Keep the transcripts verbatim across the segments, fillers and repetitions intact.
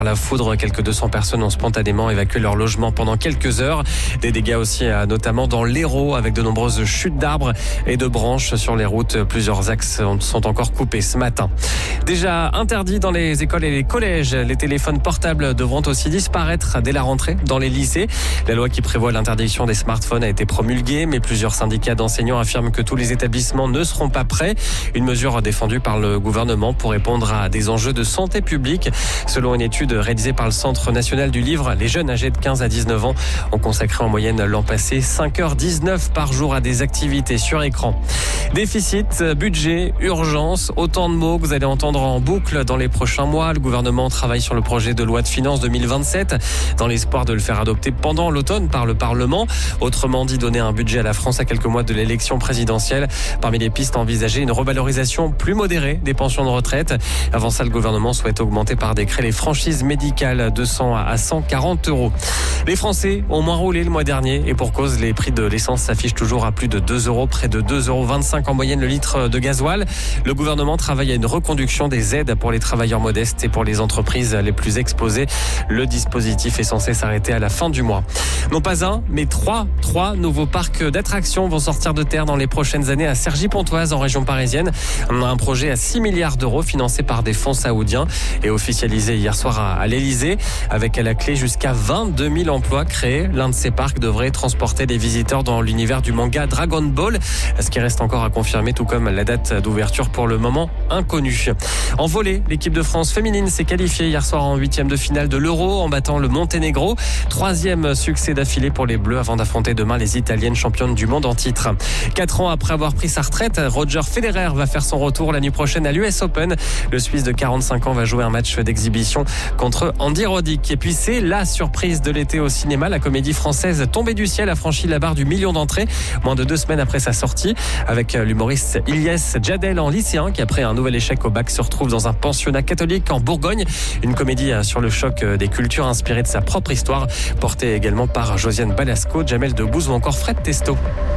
La foudre, quelques deux cents personnes ont spontanément évacué leur logement pendant quelques heures. Des dégâts aussi, notamment dans l'Hérault, avec de nombreuses chutes d'arbres et de branches sur les routes. Plusieurs axes sont encore coupés ce matin. Déjà interdit dans les écoles et les collèges, les téléphones portables devront aussi disparaître dès la rentrée dans les lycées. La loi qui prévoit l'interdiction des smartphones a été promulguée, mais plusieurs syndicats d'enseignants affirment que tous les établissements ne seront pas prêts. Une mesure défendue par le gouvernement pour répondre à des enjeux de santé publique. Selon une étude réalisée par le Centre national du livre, les jeunes âgés de quinze à dix-neuf ans ont consacré en moyenne l'an passé cinq heures dix-neuf par jour à des activités sur écran. Déficit, budget, urgence, autant de mots que vous allez entendre en boucle dans les prochains mois. Le gouvernement travaille sur le projet de loi de finances deux mille vingt-sept dans l'espoir de le faire adopter pendant l'automne par le Parlement. Autrement dit, donner un budget à la France à quelques mois de l'élection présidentielle. Parmi les pistes envisagées, une revalorisation plus modérée des pensions de retraite. Avant ça, le gouvernement souhaite augmenter par décret les franchises médicales de cent à cent quarante euros. Les Français ont moins roulé le mois dernier et pour cause, les prix de l'essence s'affichent toujours à plus de deux euros, près de deux euros vingt-cinq en moyenne le litre de gasoil. Le gouvernement travaille à une reconduction des aides pour les travailleurs modestes et pour les entreprises les plus exposées. Le dispositif est censé s'arrêter à la fin du mois. Non pas un, mais trois, trois nouveaux parcs d'attractions vont sortir de terre dans les prochaines années à Cergy-Pontoise en région parisienne. Un projet à six milliards d'euros financé par des fonds saoudiens et officialisé hier soir à à l'Elysée, avec à la clé jusqu'à vingt-deux mille emplois créés. L'un de ces parcs devrait transporter les visiteurs dans l'univers du manga Dragon Ball, ce qui reste encore à confirmer, tout comme la date d'ouverture pour le moment inconnue. En volley, l'équipe de France féminine s'est qualifiée hier soir en huitième de finale de l'Euro en battant le Monténégro. Troisième succès d'affilée pour les Bleus avant d'affronter demain les Italiennes championnes du monde en titre. Quatre ans après avoir pris sa retraite, Roger Federer va faire son retour la nuit prochaine à l'U S Open. Le Suisse de quarante-cinq ans va jouer un match d'exhibition contre Andy Roddick. Et puis c'est la surprise de l'été au cinéma. La comédie française Tombée du ciel a franchi la barre du million d'entrées moins de deux semaines après sa sortie, avec l'humoriste Ilyes Djadel en lycéen qui après un nouvel échec au bac se retrouve dans un pensionnat catholique en Bourgogne. Une comédie sur le choc des cultures inspirée de sa propre histoire, portée également par Josiane Balasco, Jamel Debbouze ou encore Fred Testo.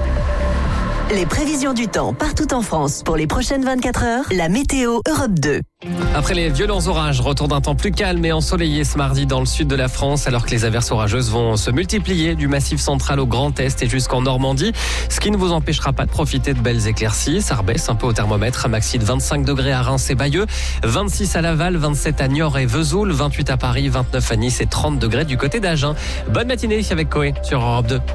Les prévisions du temps partout en France pour les prochaines vingt-quatre heures, la météo Europe deux. Après les violents orages, retour d'un temps plus calme et ensoleillé ce mardi dans le sud de la France, alors que les averses orageuses vont se multiplier du Massif central au Grand Est et jusqu'en Normandie, ce qui ne vous empêchera pas de profiter de belles éclaircies. Ça rebaisse un peu au thermomètre, un maxi de vingt-cinq degrés à Reims et Bayeux, vingt-six à Laval, vingt-sept à Niort et Vesoul, vingt-huit à Paris, vingt-neuf à Nice et trente degrés du côté d'Agen. Bonne matinée avec Coé sur Europe deux.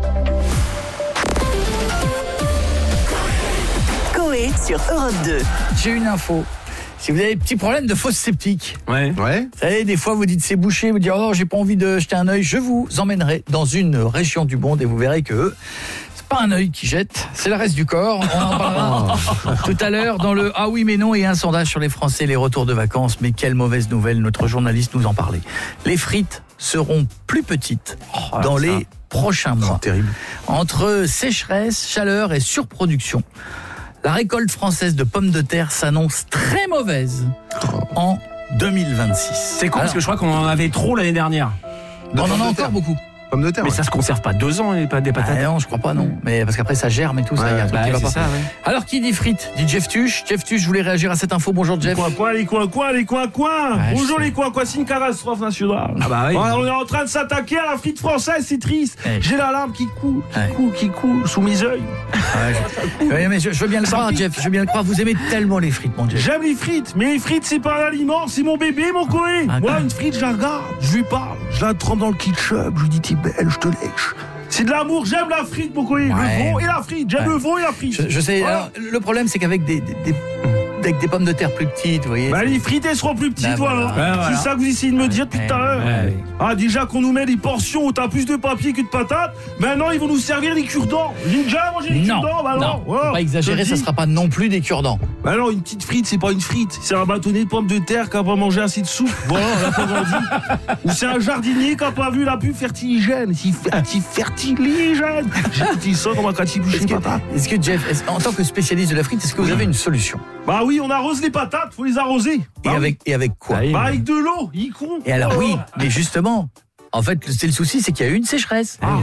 Sur Europe deux. J'ai une info. Si vous avez des petits problèmes de fosse septique, ouais. Ouais. Vous savez, des fois vous dites c'est bouché, vous dites oh j'ai pas envie de jeter un œil, je vous emmènerai dans une région du monde et vous verrez que c'est pas un œil qui jette, c'est le reste du corps. On en parlera tout à l'heure dans le ah oui mais non et un sondage sur les Français, les retours de vacances. Mais quelle mauvaise nouvelle, notre journaliste nous en parlait. Les frites seront plus petites oh, dans les ça. prochains mois. C'est terrible. Entre sécheresse, chaleur et surproduction, la récolte française de pommes de terre s'annonce très mauvaise en deux mille vingt-six. C'est con parce que je crois qu'on en avait trop l'année dernière. On en a encore terre. beaucoup. Pommes de terre. Mais ouais. ça se conserve pas deux ans et pas des patates. Ah non, je crois pas non. Mais parce qu'après ça germe et tout, ouais, ça y a un truc bah, qui va pas. Ça, ouais. Alors qui dit frites dit Jeff Tuche. Jeff Tuche, je voulais réagir à cette info. Bonjour Jeff. Quoi quoi les quoi quoi les quoi quoi. Ouais, Bonjour les quoi quoi, c'est une catastrophe nationale. Ah bah oui. On est en train de s'attaquer à la frite française, c'est triste. Ouais. J'ai la larme qui coule, qui ouais. coule, qui coule sous mes yeux. Ouais, je... ouais, mais je, je veux bien le croire Jeff, je veux bien le croire. Vous aimez tellement les frites mon Jeff. J'aime les frites, mais les frites c'est pas un aliment, c'est mon bébé mon Coé. Ah, Moi une frite je la regarde, je lui parle, je la trempe dans le ketchup, je lui dis t'es belle, je te lèche. C'est de l'amour, j'aime la frite, mon Coé. Ouais. Le veau et la frite, j'aime ouais. le veau et la frite. Je, je sais, voilà. alors, le problème c'est qu'avec des, des, des, avec des pommes de terre plus petites, vous voyez. Bah les frites elles seront plus petites, bah, voilà. voilà. Ouais, voilà. C'est ça que vous essayez de me dire depuis ouais, tout à l'heure. ouais, ouais. Ah déjà qu'on nous met des portions où t'as plus de papier que de patates, maintenant ils vont nous servir des cure-dents. J'ai déjà mangé des Non, cure-dents, bah non, non. faut Voilà. pas exagérer, Je ça dis. sera pas non plus des cure-dents. Bah non, une petite frite, c'est pas une frite. C'est un bâtonnet de pommes de terre qui a pas mangé assez de soupe. Voilà, on l'a pas grandi. Ou c'est un jardinier qui a pas vu la pub fertiligène. Si ferti, fertiligène. J'ai dit ça dans ma catibouche Est-ce de que, patates. est-ce que Jeff, est-ce, en tant que spécialiste de la frite, est-ce que vous avez une solution? Bah oui, on arrose les patates, faut les arroser. Et Bah, avec, et avec quoi? Ah oui. bah avec de l'eau, il con. Et alors Oh. oui, mais justement, en fait, c'est le souci, c'est qu'il y a eu une sécheresse. Ah.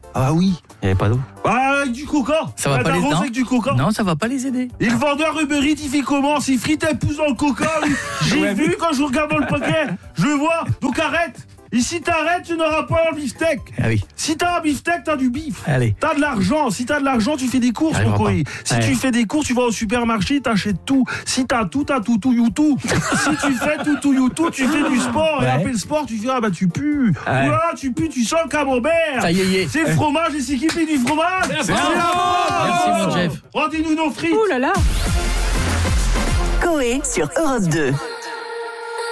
Ah oui. Il n'y avait pas d'eau. Ah, avec du coca. Ça va Ah, pas les t'arroses non. avec du coca. Non, ça va pas les aider. Et le vendeur Uber Eats, il fait comment? S'il frite un pouce dans le coca, lui. J'ai Ouais, vu quand je regarde dans le paquet. Je vois. Donc arrête. Et si t'arrêtes, tu n'auras pas un beefsteak. Ah oui. Si t'as un beefsteak, t'as du beef. Allez. T'as de l'argent. Si t'as de l'argent, tu fais des courses, J'arriverai mon coï. pas. Si Ouais. tu fais des courses, tu vas au supermarché, t'achètes tout. Si t'as tout, t'as tout, tout, you tout. Si tu fais tout, tout, you tout, tu fais du sport. Et Ouais. après le sport, tu fais, ah bah tu pues. Ouais. Voilà, tu pues, tu sens le camembert. Ça y est, y est. C'est le fromage et c'est qui fait du fromage? C'est la France. Merci, mon Jeff. Rendez-nous nos frites. Ouh là là. Coé sur Europe deux.